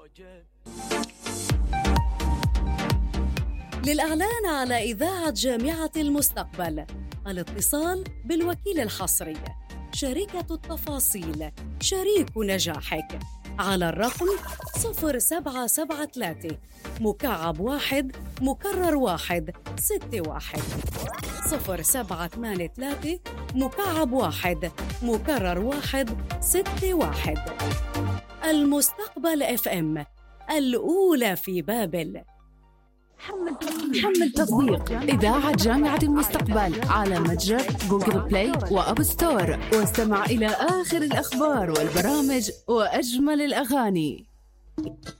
للإعلان على إذاعة جامعة المستقبل، الاتصال بالوكيل الحصري، شركة التفاصيل، شريك نجاحك، على الرقم 0773 مكعب 1 مكرر 1 61 0783 مكعب 1 مكرر 1 61. المستقبل FM، الأولى في بابل. حمل تطبيق إذاعة جامعة المستقبل على متجر جوجل بلاي وأب ستور، واستمع إلى آخر الأخبار والبرامج وأجمل الأغاني.